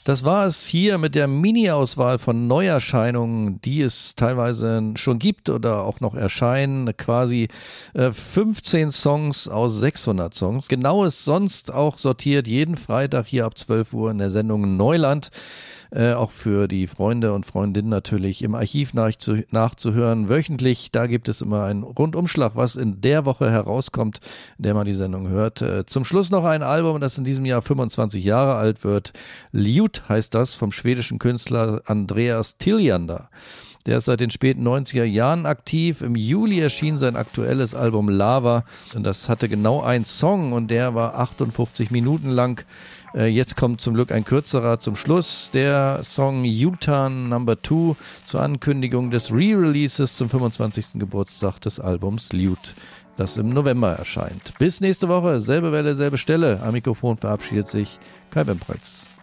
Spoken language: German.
Das war es hier mit der Mini-Auswahl von Neuerscheinungen, die es teilweise schon gibt oder auch noch erscheinen. Quasi 15 Songs aus 600 Songs. Genau ist sonst auch sortiert jeden Freitag hier ab 12 Uhr in der Sendung Neuland. Auch für die Freunde und Freundinnen natürlich im Archiv nachzuhören. Wöchentlich, da gibt es immer einen Rundumschlag, was in der Woche herauskommt, in der man die Sendung hört. Zum Schluss noch ein Album, das in diesem Jahr 25 Jahre alt wird. Ljud heißt das, vom schwedischen Künstler Andreas Tiljander. Der ist seit den späten 90er Jahren aktiv. Im Juli erschien sein aktuelles Album Lava und das hatte genau einen Song und der war 58 Minuten lang. Jetzt kommt zum Glück ein kürzerer zum Schluss. Der Song U-Turn No. 2 zur Ankündigung des Re-Releases zum 25. Geburtstag des Albums Ljud, das im November erscheint. Bis nächste Woche, selbe Welle, selbe Stelle. Am Mikrofon verabschiedet sich Kai Bemprex.